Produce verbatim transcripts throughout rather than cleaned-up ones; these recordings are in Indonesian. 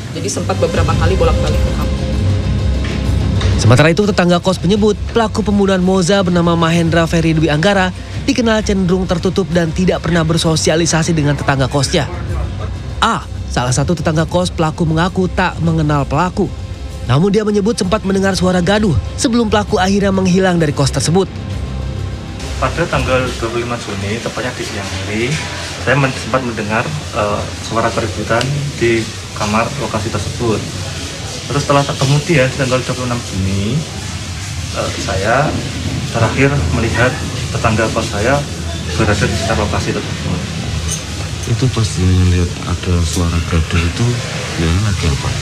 Jadi sempat beberapa kali bolak-balik ke kampung. Sementara itu tetangga kos menyebut pelaku pembunuhan Moza bernama Mahendra Ferry Dwi Anggara dikenal cenderung tertutup dan tidak pernah bersosialisasi dengan tetangga kosnya. A, salah satu tetangga kos pelaku mengaku tak mengenal pelaku. Namun dia menyebut sempat mendengar suara gaduh sebelum pelaku akhirnya menghilang dari kos tersebut. Pada tanggal dua puluh lima Juni, tepatnya di siang hari, saya sempat mendengar uh, suara keributan di kamar lokasi tersebut. Terus setelah kemudian tanggal dua puluh enam Juni, uh, saya terakhir melihat tetangga kos saya berada di sekitar lokasi tersebut. Itu pas melihat ada suara gaduh itu, dia lagi apa?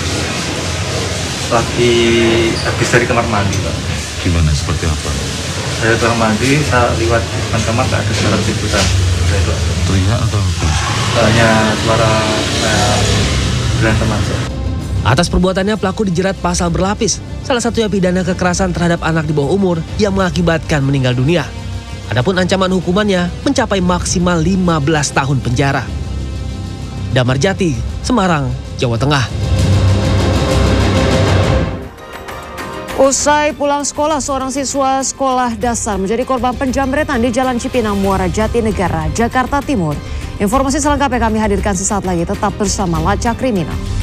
Lagi habis dari kamar mandi, Pak. Gimana, seperti apa? Saya kamar mandi, saya lewat depan kamar, nggak ada suara keributan. Teriak atau apa? Hanya suara uh, berantem aja. Atas perbuatannya pelaku dijerat pasal berlapis, salah satunya pidana kekerasan terhadap anak di bawah umur yang mengakibatkan meninggal dunia. Adapun ancaman hukumannya mencapai maksimal lima belas tahun penjara. Damar Jati, Semarang, Jawa Tengah. Usai pulang sekolah, seorang siswa sekolah dasar menjadi korban penjamretan di Jalan Cipinang, Muara Jatinegara, Jakarta Timur. Informasi selengkapnya kami hadirkan sesaat lagi, tetap bersama Lacak Kriminal.